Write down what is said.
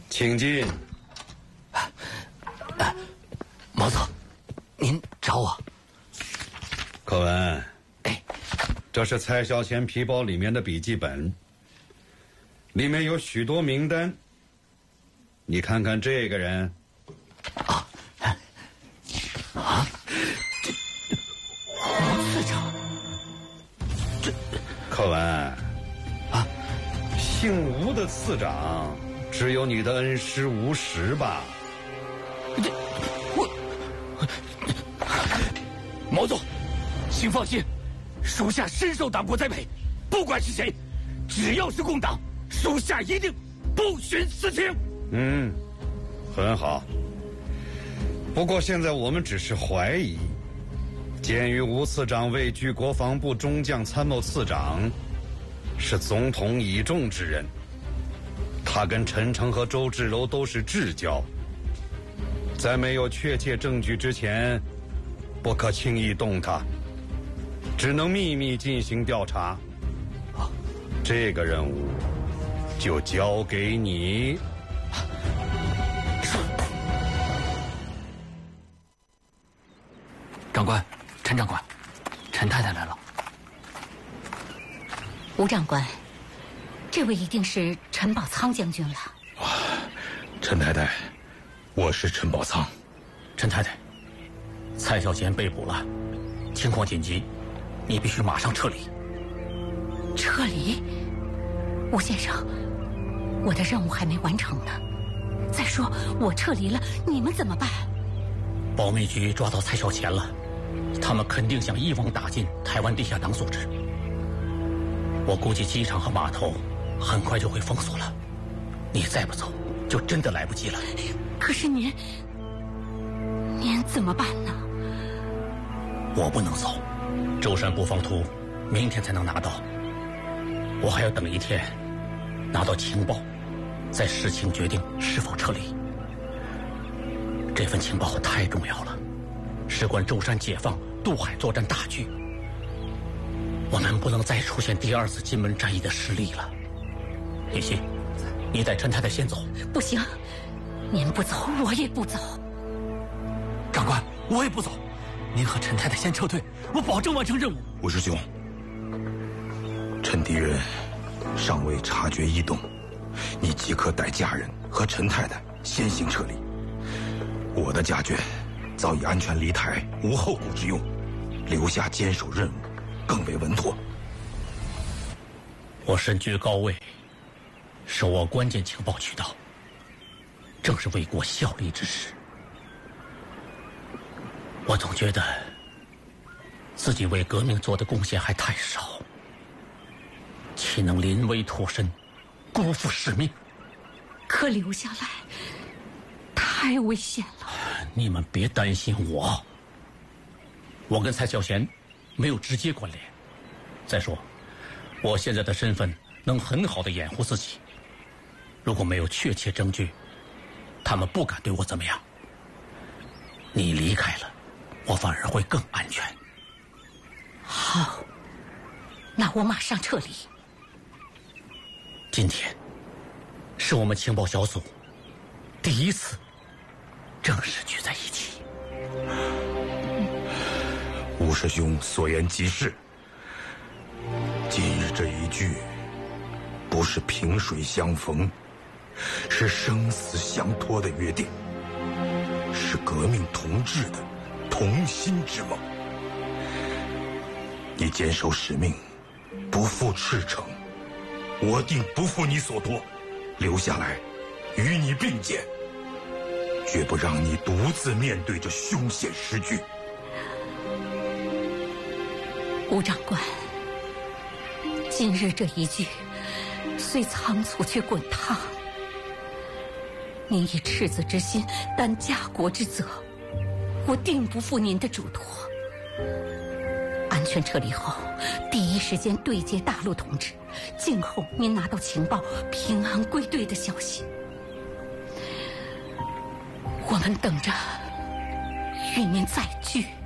请进。 毛总，您找我？ 柯文， 哎， 这是蔡小贤皮包里面的笔记本，里面有许多名单。你看看这个人。 吴次长， 柯文，姓吴的次长只有你的恩师吴石吧？ 毛总，请放心，属下深受党国栽培，不管是谁，只要是共党，属下一定不徇私情。 很好。不过现在我们只是怀疑，鉴于吴次长位居国防部中将参谋次长，是总统倚重之人，他跟陈诚和周志楼都是至交，在没有确切证据之前，不可轻易动他，只能秘密进行调查。这个任务就交给你。 长官，陈长官，陈太太来了。 吴长官，这位一定是陈宝仓将军了。 陈太太，我是陈宝仓。 陈太太，蔡小贤被捕了，情况紧急，你必须马上撤离。 撤离？吴先生，我的任务还没完成呢。再说我撤离了，你们怎么办？ 保密局抓到蔡小贤了，他们肯定想一网打尽台湾地下党组织。我估计机场和码头很快就会封锁了，你再不走，就真的来不及了。 可是您怎么办呢？ 我不能走，舟山布防图明天才能拿到，我还要等一天，拿到情报，再视情决定是否撤离。这份情报太重要了，事关舟山解放、渡海作战大局。我们不能再出现第二次金门战役的失利了。叶希，你带陈太太先走。 不行，您不走，我也不走。 长官，我也不走。您和陈太太先撤退，我保证完成任务。 吴师兄，趁敌人尚未察觉异动，你即可带家人和陈太太先行撤离。我的家眷早已安全离台，无后顾之忧，留下坚守任务更为稳妥。 我身居高位，手握关键情报渠道，正是为国效力之时。我总觉得自己为革命做的贡献还太少，岂能临危脱身，辜负使命？ 可留下来太危险了。 你们别担心我，我跟蔡小贤没有直接关联。再说，我现在的身份能很好的掩护自己。如果没有确切证据，他们不敢对我怎么样。你离开了，我反而会更安全。 好，那我马上撤离。 今天是我们情报小组第一次正式聚在一起。 吴师兄所言极是，今日这一聚不是萍水相逢，是生死相托的约定，是革命同志的同心之梦。你坚守使命，不负赤诚，我定不负你所托，留下来与你并肩，绝不让你独自面对这凶险时局。 吴长官，今日这一聚虽仓促却滚烫，您以赤子之心担家国之责，我定不负您的嘱托。安全撤离后，第一时间对接大陆同志，静候您拿到情报平安归队的消息。我们等着与您再聚。